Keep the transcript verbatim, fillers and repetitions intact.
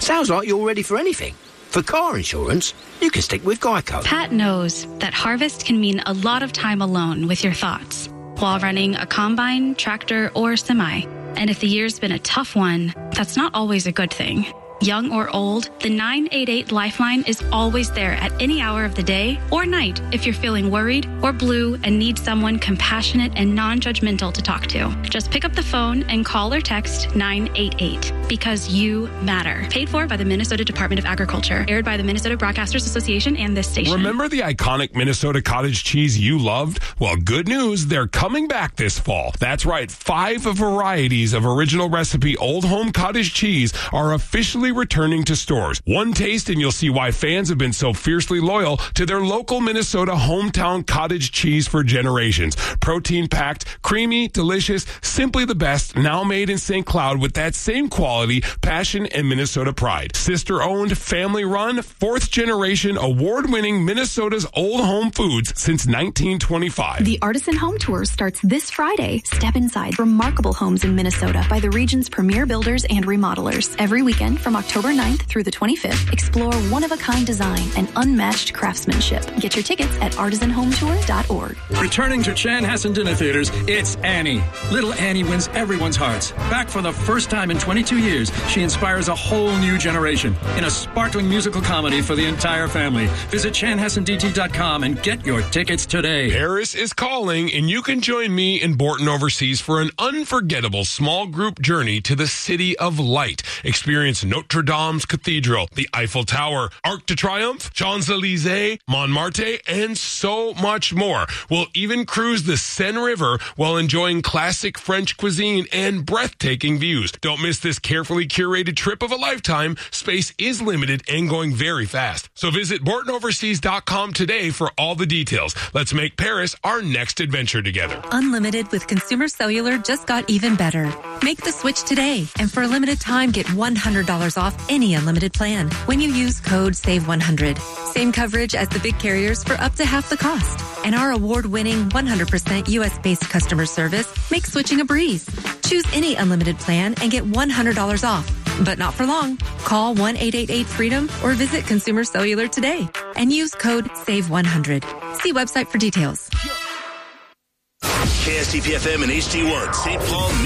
Sounds like you're ready for anything. For car insurance, you can stick with Geico. Pat knows that harvest can mean a lot of time alone with your thoughts while running a combine, tractor, or semi. And if the year's been a tough one, that's not always a good thing. Young or old, the nine eight eight Lifeline is always there at any hour of the day or night if you're feeling worried or blue and need someone compassionate and non-judgmental to talk to. Just pick up the phone and call or text nine eight eight because you matter. Paid for by the Minnesota Department of Agriculture. Aired by the Minnesota Broadcasters Association and this station. Remember the iconic Minnesota cottage cheese you loved? Well, good news, they're coming back this fall. That's right, five varieties of original recipe Old Home cottage cheese are officially returning to stores. One taste and you'll see why fans have been so fiercely loyal to their local Minnesota hometown cottage cheese for generations. Protein-packed, creamy, delicious, simply the best, now made in Saint Cloud with that same quality, passion, and Minnesota pride. Sister-owned, family-run, fourth-generation, award-winning Minnesota's Old Home Foods since nineteen twenty-five. The Artisan Home Tour starts this Friday. Step inside remarkable homes in Minnesota by the region's premier builders and remodelers. Every weekend from October ninth through the twenty-fifth, explore one-of-a-kind design and unmatched craftsmanship. Get your tickets at artisan home tour dot org. Returning to Chanhassen Dinner Theaters, it's Annie. Little Annie wins everyone's hearts. Back for the first time in twenty-two years, she inspires a whole new generation in a sparkling musical comedy for the entire family. Visit chanhassen d t dot com and get your tickets today. Paris is calling, and you can join me and Borton Overseas for an unforgettable small group journey to the City of Light. Experience Notre Dame's Cathedral, the Eiffel Tower, Arc de Triomphe, Champs-Élysées, Montmartre, and so much more. We'll even cruise the Seine River while enjoying classic French cuisine and breathtaking views. Don't miss this carefully curated trip of a lifetime. Space is limited and going very fast. So visit Borton Overseas dot com today for all the details. Let's make Paris our next adventure together. Unlimited with Consumer Cellular just got even better. Make the switch today, and for a limited time, get one hundred dollars off any unlimited plan when you use code save one hundred. Same coverage as the big carriers for up to half the cost. And our award-winning one hundred percent U S-based customer service makes switching a breeze. Choose any unlimited plan and get one hundred dollars off. But not for long. Call one eight eight eight freedom or visit Consumer Cellular today and use code save one hundred. See website for details. K S T P F M and H D one, Saint Paul,